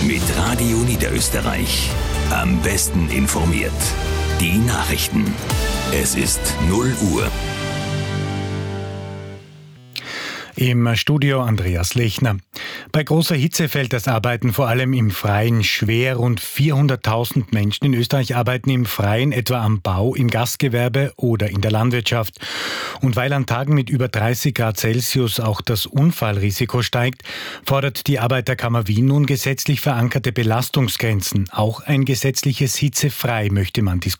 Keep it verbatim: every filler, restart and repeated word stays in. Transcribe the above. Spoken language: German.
Mit Radio Niederösterreich. Am besten informiert. Die Nachrichten. Es ist null Uhr. Im Studio Andreas Lechner. Bei großer Hitze fällt das Arbeiten vor allem im Freien schwer. Rund vierhunderttausend Menschen in Österreich arbeiten im Freien, etwa am Bau, im Gastgewerbe oder in der Landwirtschaft. Und weil an Tagen mit über dreißig Grad Celsius auch das Unfallrisiko steigt, fordert die Arbeiterkammer Wien nun gesetzlich verankerte Belastungsgrenzen. Auch ein gesetzliches Hitzefrei möchte man diskutieren.